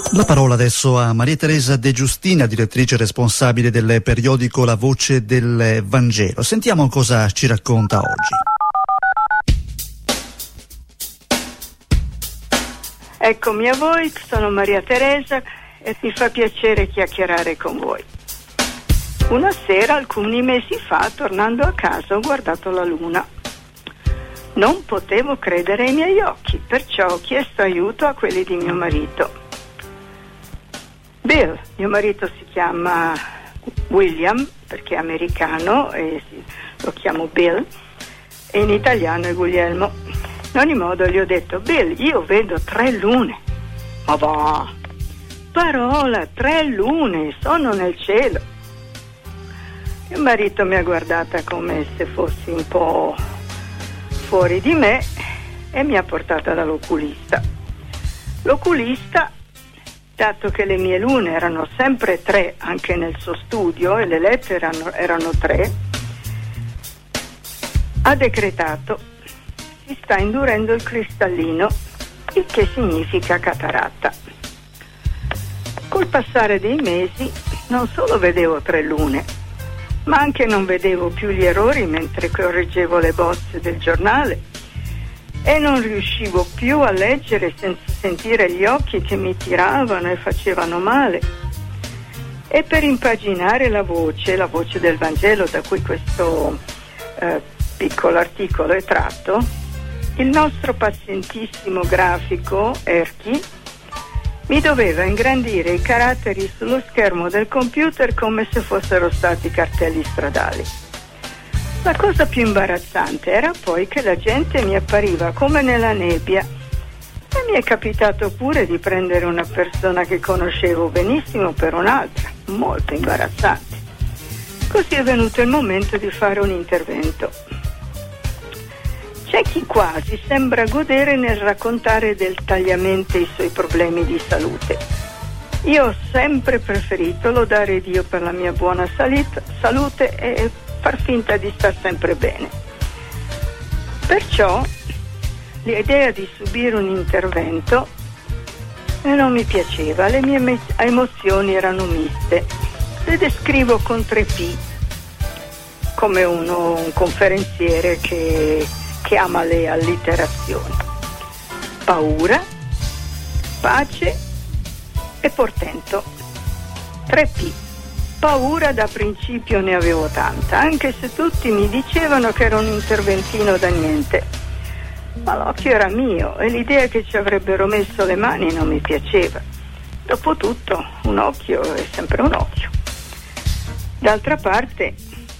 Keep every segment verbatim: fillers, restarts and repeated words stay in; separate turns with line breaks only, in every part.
La parola adesso a Maria Teresa De Giustina, direttrice responsabile del periodico La Voce del Vangelo. Sentiamo cosa ci racconta oggi.
Eccomi a voi, sono Maria Teresa e mi fa piacere chiacchierare con voi. Una sera, alcuni mesi fa, tornando a casa, ho guardato la luna. Non potevo credere ai miei occhi, perciò ho chiesto aiuto a quelli di mio marito. Bill, mio marito si chiama William perché è americano e lo chiamo Bill, e in italiano è Guglielmo. In ogni modo gli ho detto: Bill, io vedo tre lune. Ma va, parola, tre lune, sono nel cielo. Mio marito mi ha guardata come se fossi un po' fuori di me e mi ha portata dall'oculista. L'oculista, dato che le mie lune erano sempre tre anche nel suo studio e le lettere erano, erano tre, ha decretato: si sta indurendo il cristallino, il che significa cataratta. Col passare dei mesi non solo vedevo tre lune, ma anche non vedevo più gli errori mentre correggevo le bozze del giornale e non riuscivo più a leggere senza sentire gli occhi che mi tiravano e facevano male. E per impaginare la voce, la voce del Vangelo da cui questo eh, piccolo articolo è tratto, il nostro pazientissimo grafico Erchi mi doveva ingrandire i caratteri sullo schermo del computer come se fossero stati cartelli stradali. La cosa più imbarazzante era poi che la gente mi appariva come nella nebbia, e mi è capitato pure di prendere una persona che conoscevo benissimo per un'altra, molto imbarazzante. Così è venuto il momento di fare un intervento. C'è chi quasi sembra godere nel raccontare dettagliatamente i suoi problemi di salute. Io ho sempre preferito lodare Dio per la mia buona salit- salute e far finta di star sempre bene. Perciò l'idea di subire un intervento eh, non mi piaceva, le mie me- emozioni erano miste. Le descrivo con tre P, come uno, un conferenziere che, che ama le allitterazioni: paura, pace e portento. tre P. Paura da principio ne avevo tanta, anche se tutti mi dicevano che era un interventino da niente. Ma l'occhio era mio e l'idea che ci avrebbero messo le mani non mi piaceva. Dopotutto, un occhio è sempre un occhio. D'altra parte,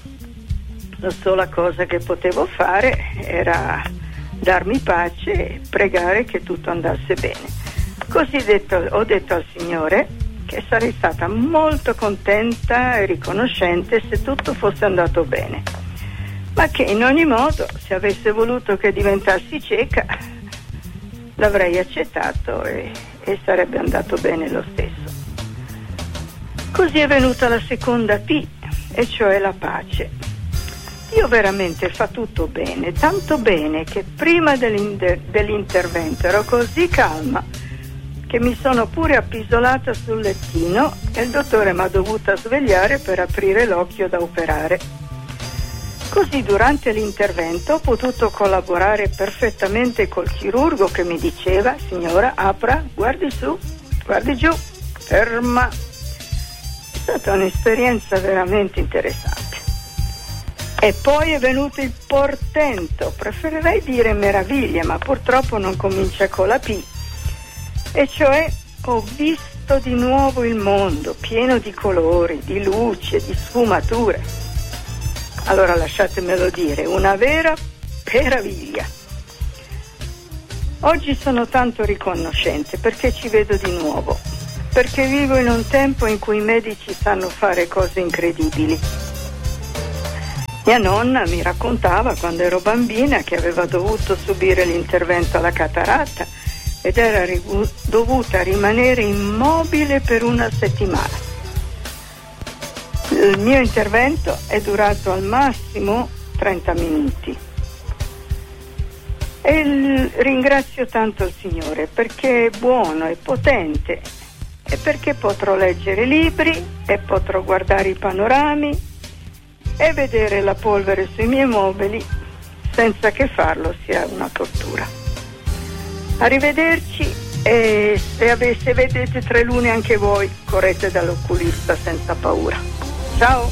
la sola cosa che potevo fare era darmi pace e pregare che tutto andasse bene. Così detto, ho detto al Signore che sarei stata molto contenta e riconoscente se tutto fosse andato bene, ma che in ogni modo, se avesse voluto che diventassi cieca, l'avrei accettato e, e sarebbe andato bene lo stesso. Così è venuta la seconda P, e cioè la pace. Dio veramente fa tutto bene, tanto bene che prima dell'inter- dell'intervento ero così calma che mi sono pure appisolata sul lettino e il dottore mi ha dovuta svegliare per aprire l'occhio da operare. Così durante l'intervento ho potuto collaborare perfettamente col chirurgo che mi diceva: signora, apra, guardi su, guardi giù, ferma. È stata un'esperienza veramente interessante. E poi è venuto il portento, preferirei dire meraviglia, ma purtroppo non comincia con la P. E cioè ho visto di nuovo il mondo pieno di colori, di luce, di sfumature. Allora lasciatemelo dire, una vera meraviglia. Oggi sono tanto riconoscente perché ci vedo di nuovo, perché vivo in un tempo in cui i medici sanno fare cose incredibili. Mia nonna mi raccontava quando ero bambina che aveva dovuto subire l'intervento alla cataratta ed era rigu- dovuta rimanere immobile per una settimana. Il mio intervento è durato al massimo trenta minuti e il, ringrazio tanto il Signore perché è buono, è potente e perché potrò leggere libri e potrò guardare i panorami e vedere la polvere sui miei mobili senza che farlo sia una tortura. Arrivederci, e se, avete, se vedete tre lune anche voi, correte dall'oculista senza paura. Ciao!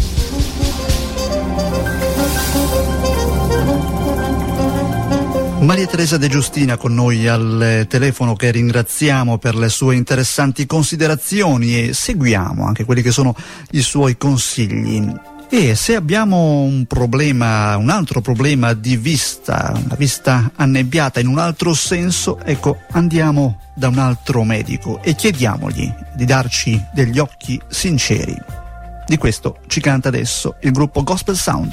Maria Teresa De Giustina con noi al telefono, che ringraziamo per le sue interessanti considerazioni e seguiamo anche quelli che sono i suoi consigli. E se abbiamo un problema, un altro problema di vista, una vista annebbiata in un altro senso, ecco, andiamo da un altro medico e chiediamogli di darci degli occhi sinceri. Di questo ci canta adesso il gruppo Gospel Sound.